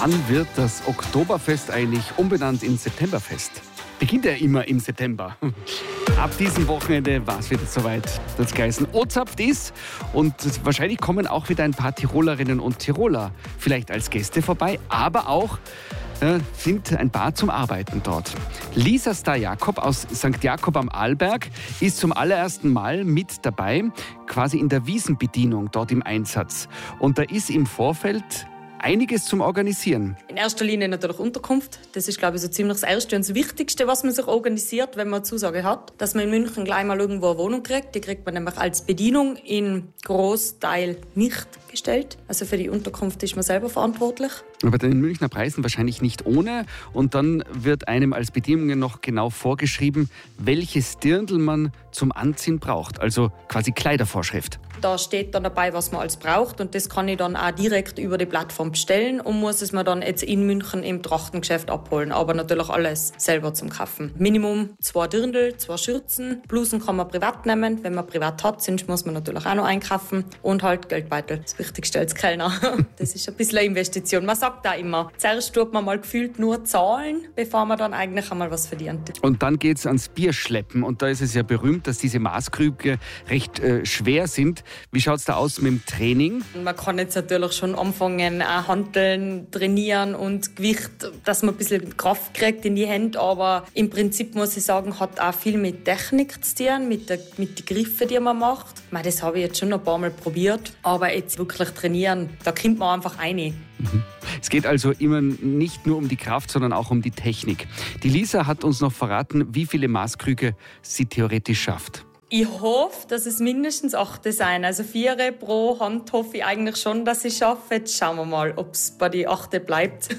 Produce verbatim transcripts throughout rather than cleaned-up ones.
Wann wird das Oktoberfest eigentlich umbenannt in Septemberfest? Beginnt ja immer im September. Ab diesem Wochenende war es wieder soweit. Das geheißen O-Zapft ist. Und wahrscheinlich kommen auch wieder ein paar Tirolerinnen und Tiroler vielleicht als Gäste vorbei, aber auch äh, sind ein paar zum Arbeiten dort. Lisa Star-Jakob aus Sankt Jakob am Arlberg ist zum allerersten Mal mit dabei, quasi in der Wiesenbedienung dort im Einsatz. Und da ist im Vorfeld einiges zum Organisieren. In erster Linie natürlich Unterkunft. Das ist, glaube ich, so ziemlich das Erste und das Wichtigste, was man sich organisiert, wenn man eine Zusage hat. Dass man in München gleich mal irgendwo eine Wohnung kriegt. Die kriegt man nämlich als Bedienung in Großteil nicht gestellt. Also für die Unterkunft ist man selber verantwortlich. Aber bei den Münchner Preisen wahrscheinlich nicht ohne. Und dann wird einem als Bedienungen noch genau vorgeschrieben, welches Dirndl man zum Anziehen braucht. Also quasi Kleidervorschrift. Da steht dann dabei, was man alles braucht. Und das kann ich dann auch direkt über die Plattform bestellen und muss es mir dann jetzt in München im Trachtengeschäft abholen. Aber natürlich alles selber zum Kaufen. Minimum zwei Dirndl, zwei Schürzen. Blusen kann man privat nehmen. Wenn man privat hat, sonst muss man natürlich auch noch einkaufen. Und halt Geldbeutel. Das Wichtigste als Kellner. Das ist ein bisschen eine Investition. Man sagt da immer, zuerst tut man mal gefühlt nur zahlen, bevor man dann eigentlich einmal was verdient. Und dann geht es ans Bierschleppen. Und da ist es ja berühmt, dass diese Maßkrüge recht äh, schwer sind. Wie schaut es da aus mit dem Training? Man kann jetzt natürlich schon anfangen, auch Hanteln, trainieren und Gewicht, dass man ein bisschen Kraft kriegt in die Hände. Aber im Prinzip muss ich sagen, hat auch viel mit Technik zu tun, mit, der, mit den Griffen, die man macht. Ich meine, das habe ich jetzt schon ein paar Mal probiert. Aber jetzt wirklich trainieren, da kommt man einfach rein. Mhm. Es geht also immer nicht nur um die Kraft, sondern auch um die Technik. Die Lisa hat uns noch verraten, wie viele Maßkrüge sie theoretisch schafft. Ich hoffe, dass es mindestens acht sein. Also vier pro Hand hoffe ich eigentlich schon, dass ich es schaffe. Jetzt schauen wir mal, ob es bei den acht bleibt.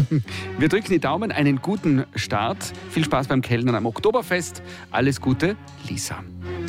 Wir drücken die Daumen, einen guten Start. Viel Spaß beim Kellnern am Oktoberfest. Alles Gute, Lisa.